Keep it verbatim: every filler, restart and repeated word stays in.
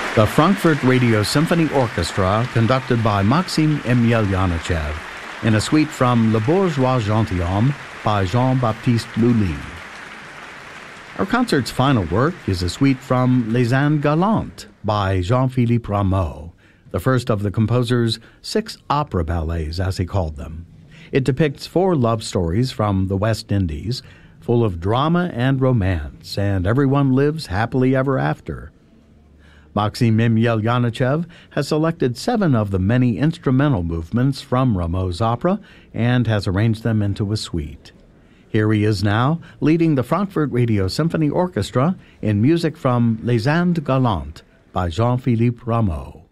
The Frankfurt Radio Symphony Orchestra, conducted by Maxim Emelyanachev, in a suite from Le Bourgeois Gentilhomme by Jean-Baptiste Lully. Our concert's final work is a suite from Les Indes Galantes by Jean-Philippe Rameau, the first of the composer's six opera ballets, as he called them. It depicts four love stories from the West Indies, full of drama and romance, and everyone lives happily ever after. Maxim Emelyanachev has selected seven of the many instrumental movements from Rameau's opera and has arranged them into a suite. Here he is now, leading the Frankfurt Radio Symphony Orchestra in music from Les Indes Galantes by Jean-Philippe Rameau.